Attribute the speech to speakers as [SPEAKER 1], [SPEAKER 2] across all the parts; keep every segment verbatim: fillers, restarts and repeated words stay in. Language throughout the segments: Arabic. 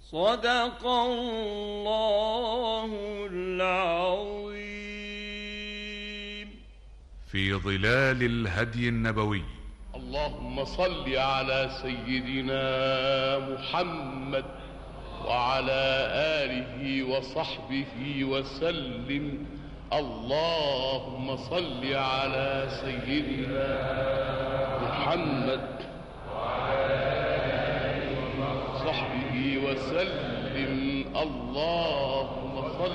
[SPEAKER 1] صدق الله العظيم.
[SPEAKER 2] في ظلال الهدي النبوي.
[SPEAKER 3] اللهم صل على سيدنا محمد وعلى آله وصحبه وسلم. اللهم صل على سيدنا محمد وعلى آله وصحبه وسلم. اللهم صل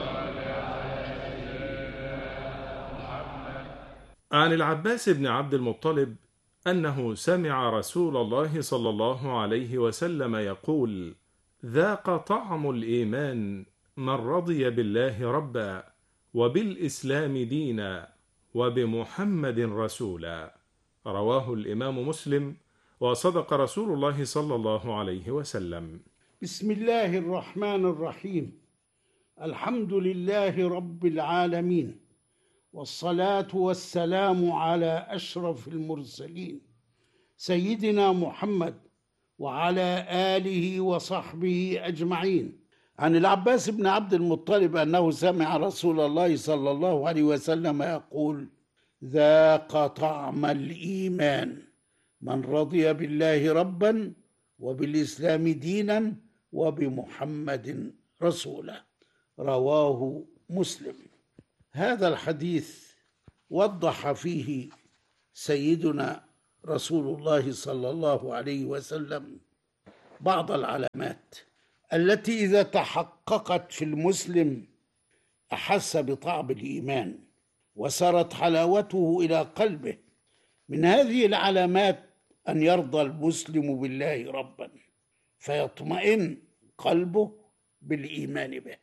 [SPEAKER 4] عن العباس بن عبد المطلب أنه سمع رسول الله صلى الله عليه وسلم يقول: ذاق طعم الإيمان من رضي بالله ربا وبالإسلام دينا وبمحمد رسولا. رواه الإمام مسلم. وصدق رسول الله صلى الله عليه وسلم.
[SPEAKER 5] بسم الله الرحمن الرحيم. الحمد لله رب العالمين، والصلاة والسلام على أشرف المرسلين سيدنا محمد وعلى آله وصحبه أجمعين. عن العباس بن عبد المطلب أنه سمع رسول الله صلى الله عليه وسلم يقول: ذاق طعم الإيمان من رضي بالله ربا وبالإسلام دينا وبمحمد رسولا. رواه مسلم. هذا الحديث وضح فيه سيدنا رسول الله صلى الله عليه وسلم بعض العلامات التي إذا تحققت في المسلم أحس بطعم الإيمان وسرت حلاوته إلى قلبه. من هذه العلامات أن يرضى المسلم بالله ربا فيطمئن قلبه بالإيمان به،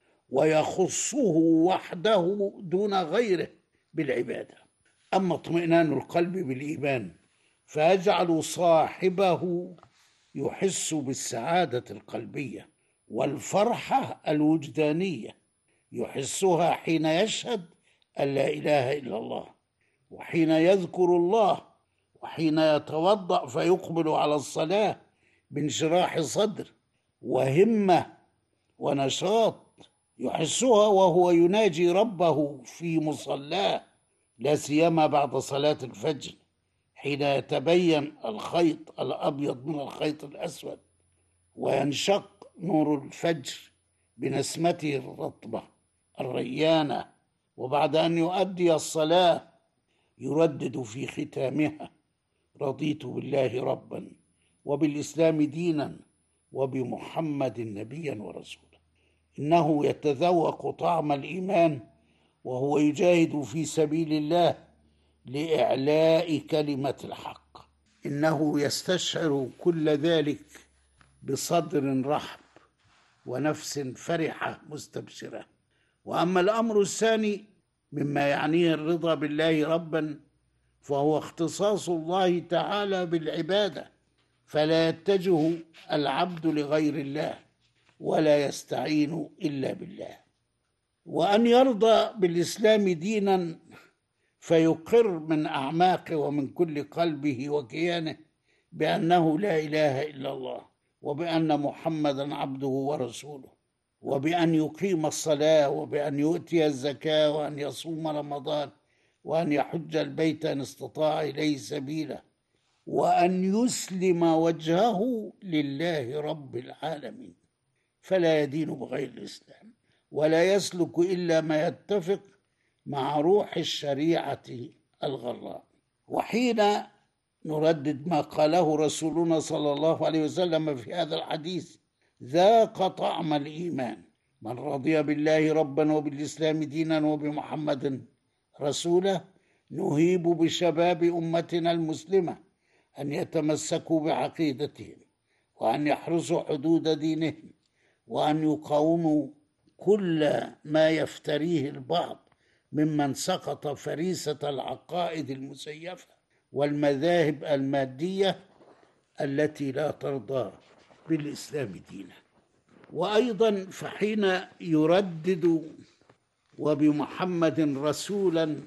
[SPEAKER 5] ويخصه وحده دون غيره بالعبادة. أما اطمئنان القلب بالإيمان فيجعل صاحبه يحس بالسعادة القلبية والفرحة الوجدانية، يحسها حين يشهد أن لا إله إلا الله، وحين يذكر الله، وحين يتوضأ فيقبل على الصلاة بانشراح صدر وهمة ونشاط، يحسها وهو يناجي ربه في مصلاه، لا سيما بعد صلاة الفجر حين يتبين الخيط الأبيض من الخيط الأسود وينشق نور الفجر بنسمته الرطبة الريانة، وبعد أن يؤدي الصلاة يردد في ختامها: رضيت بالله ربا وبالإسلام دينا وبمحمد نبيا ورسولا. إنه يتذوق طعم الإيمان وهو يجاهد في سبيل الله لإعلاء كلمة الحق. إنه يستشعر كل ذلك بصدر رحب ونفس فرحة مستبشرة. وأما الأمر الثاني مما يعنيه الرضا بالله ربا فهو اختصاص الله تعالى بالعبادة، فلا يتجه العبد لغير الله ولا يستعين إلا بالله. وأن يرضى بالإسلام دينا فيقر من أعماقه ومن كل قلبه وكيانه بأنه لا إله إلا الله، وبأن محمدا عبده ورسوله، وبأن يقيم الصلاة، وبأن يؤتي الزكاة، وأن يصوم رمضان، وأن يحج البيت إن استطاع إليه سبيلا، وأن يسلم وجهه لله رب العالمين، فلا يدين بغير الإسلام ولا يسلك إلا ما يتفق مع روح الشريعة الغراء. وحين نردد ما قاله رسولنا صلى الله عليه وسلم في هذا الحديث: ذاق طعم الإيمان من رضي بالله ربا وبالإسلام دينا وبمحمد رسولا، نهيب بشباب أمتنا المسلمة أن يتمسكوا بعقيدتهم، وأن يحرسوا حدود دينهم، وأن يقاوموا كل ما يفتريه البعض ممن سقط فريسة العقائد المزيفة والمذاهب المادية التي لا ترضى بالإسلام دينا. وأيضا فحين يردد وبمحمد رسولا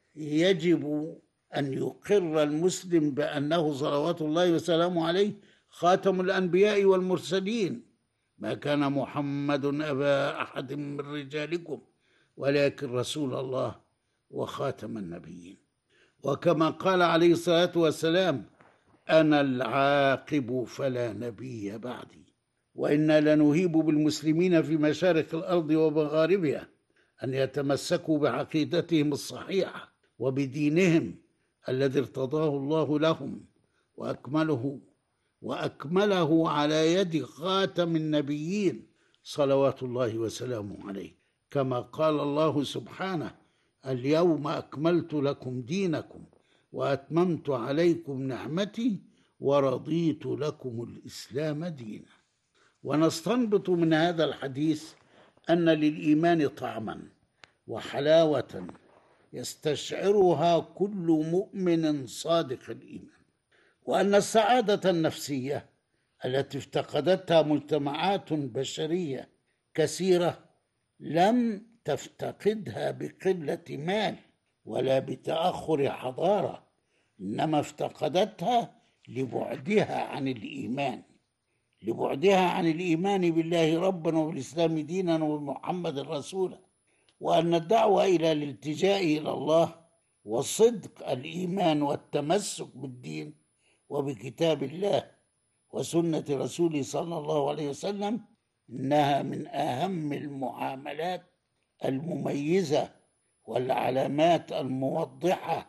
[SPEAKER 5] يجب أن يقر المسلم بأنه صلوات الله وسلامه عليه خاتم الأنبياء والمرسلين، ما كان محمد أبا أحد من رجالكم ولكن رسول الله وخاتم النبيين. وكما قال عليه الصلاة والسلام: أنا العاقب فلا نبي بعدي. وإنا لنهيب بالمسلمين في مشارق الأرض ومغاربها أن يتمسكوا بعقيدتهم الصحيحة وبدينهم الذي ارتضاه الله لهم وأكمله وأكمله على يد خاتم النبيين صلوات الله وسلامه عليه، كما قال الله سبحانه: اليوم أكملت لكم دينكم وأتممت عليكم نعمتي ورضيت لكم الإسلام دينا. ونستنبط من هذا الحديث أن للإيمان طعما وحلاوة يستشعرها كل مؤمن صادق الإيمان، وأن السعادة النفسية التي افتقدتها مجتمعات بشرية كثيرة لم تفتقدها بقلة مال ولا بتأخر حضارة، إنما افتقدتها لبعدها عن الإيمان لبعدها عن الإيمان بالله ربا وبالإسلام دينا وبمحمد رسولا. وأن الدعوة إلى الالتجاء إلى الله وصدق الإيمان والتمسك بالدين وبكتاب الله وسنة رسوله صلى الله عليه وسلم إنها من أهم المعاملات المميزة والعلامات الموضحة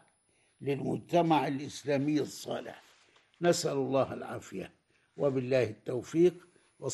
[SPEAKER 5] للمجتمع الإسلامي الصالح. نسأل الله العافية، وبالله التوفيق،